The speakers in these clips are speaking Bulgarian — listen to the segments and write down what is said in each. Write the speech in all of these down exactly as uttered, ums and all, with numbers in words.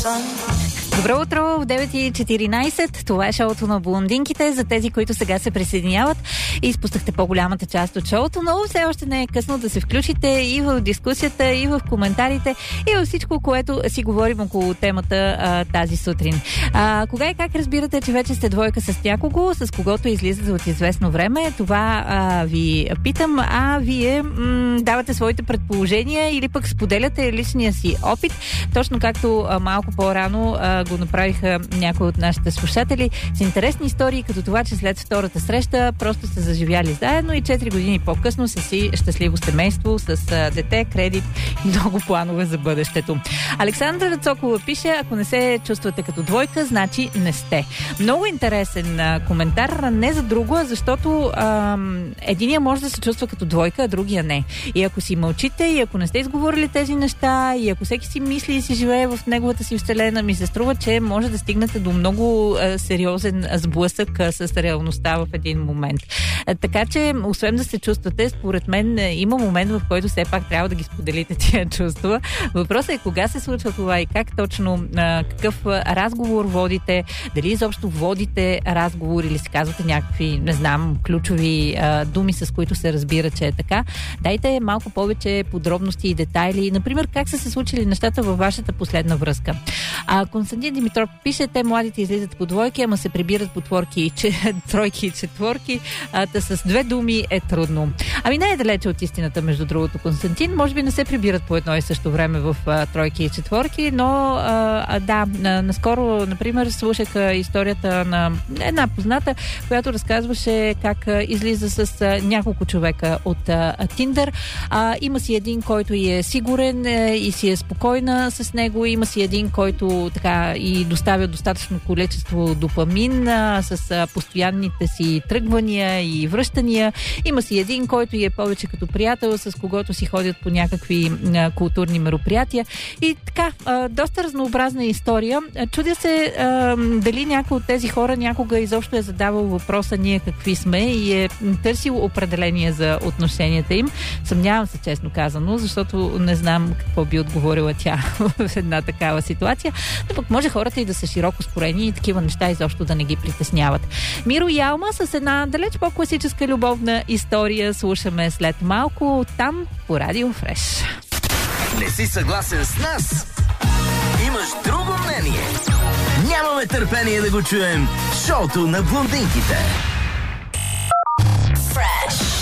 Добро утро в девет и четиринайсет. Това е шоуто на блондинките. За тези, които сега се присъединяват и изпуснахте по-голямата част от шоуто, но все още не е късно да се включите и в дискусията, и в коментарите, и във всичко, което си говорим около темата а, тази сутрин. А, кога и как разбирате, че вече сте двойка с някого, с когото излизате от известно време? Това а, ви питам, а вие м- давате своите предположения или пък споделяте личния си опит, точно както а, малко по-рано а, го направиха някои от нашите слушатели с интересни истории, като това, че след втората среща просто са заживяли заедно и четири години по-късно са си щастливо семейство с а, дете, кредит и много планове за бъдещето. Александра Цокова пише: ако не се чувствате като двойка, значи не сте. Много интересен а, коментар, не за друго, а защото а, единия може да се чувства като двойка, а другия не. И ако си мълчите, и ако не сте изговорили тези неща, и ако всеки си мисли и си живее в неговата си вселена, ми се струва, че може да стигнете до много а, сериозен сблъсък а, с реалността в един момент. А, така че, освен да се чувствате, според мен има момент, в който все пак трябва да ги споделите тия чувства. Въпросът е кога се случва това и как точно, а, какъв разговор водите, дали изобщо водите разговор или си казвате някакви, не знам, ключови а, думи, с които се разбира, че е така. Дайте малко повече подробности и детайли. Например, как са се случили нещата във вашата последна връзка. А Константин Димитров пише: те младите излизат по двойки, ама се прибират по творки и че, тройки и четворки. А, та с две думи е трудно. Ами не е далече от истината, между другото, Константин. Може би не се прибират по едно и също време в а, тройки и четворки, но а, а, да, а, наскоро, например, слушах а, историята на една позната, която разказваше как а, излиза с а, няколко човека от а, Тиндър. А, има си един, който е сигурен а, и си е спокойна с него. Има си един, който така и доставя достатъчно количество допамин а, с а, постоянните си тръгвания и връщания. Има си един, който е повече като приятел, с когото си ходят по някакви а, културни мероприятия. И така, а, доста разнообразна история. Чудя се а, дали някой от тези хора някога изобщо е задавал въпроса ние какви сме и е търсил определение за отношенията им. Съмнявам се, честно казано, защото не знам какво би отговорила тя в една такава ситуация. Но пък може хората и да са широко скорени и такива неща изобщо да не ги притесняват. Миро Ялма с една далеч по-класическа любовна история слушаме след малко там по Радио Фреш. Не си съгласен с нас? Имаш друго мнение? Нямаме търпение да го чуем. Шоуто на блондинките. Фреш.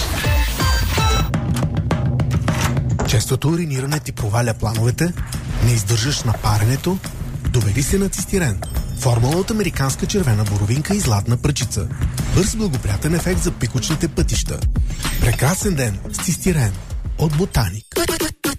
Честото уриниране ти проваля плановете, не издържаш на паренето, доведи се на цистирен. Формула от американска червена боровинка и златна пръчица. Бърз благоприятен ефект за пикочните пътища. Прекрасен ден с цистирен от Ботаник.